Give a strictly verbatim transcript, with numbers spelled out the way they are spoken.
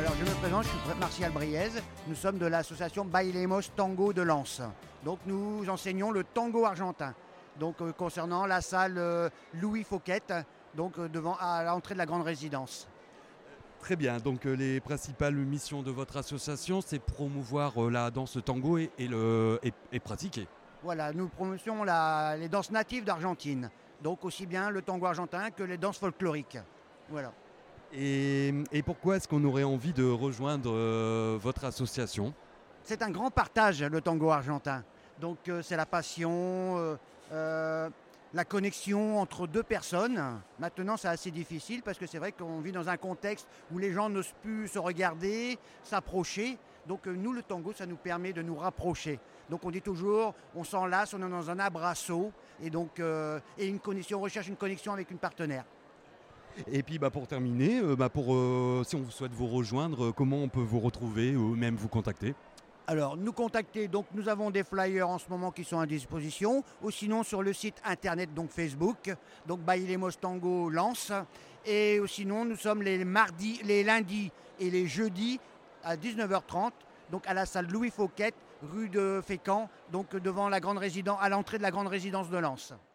Alors je me présente, je suis Martial Briez, nous sommes de l'association Bailemos Tango de Lens. Donc nous enseignons le tango argentin. Donc euh, concernant la salle euh, Louis Fouquet, donc euh, devant à l'entrée de la grande résidence. Très bien, donc euh, les principales missions de votre association, c'est promouvoir euh, la danse tango et, et, le, et, et pratiquer. Voilà, nous promotions la- les danses natives d'Argentine. Donc aussi bien le tango argentin que les danses folkloriques. Voilà. Et, et pourquoi est-ce qu'on aurait envie de rejoindre euh, votre association? C'est un grand partage, le tango argentin. Donc euh, c'est la passion, euh, euh, la connexion entre deux personnes. Maintenant, c'est assez difficile parce que c'est vrai qu'on vit dans un contexte où les gens n'osent plus se regarder, s'approcher. Donc euh, nous, le tango, ça nous permet de nous rapprocher. Donc on dit toujours, on s'enlace, on est dans un abrasso et donc euh, et une connexion, on recherche une connexion avec une partenaire. Et puis bah, pour terminer, euh, bah, pour, euh, si on souhaite vous rejoindre, euh, comment on peut vous retrouver ou même vous contacter? Alors, nous contacter, donc nous avons des flyers en ce moment qui sont à disposition, ou sinon sur le site internet, donc Facebook, donc Bailemos Tango Lens, et sinon nous sommes les mardis, les lundis et les jeudis à dix-neuf heures trente, donc à la salle Louis Fouquet, rue de Fécamp, donc devant la grande résidence, à l'entrée de la grande résidence de Lens.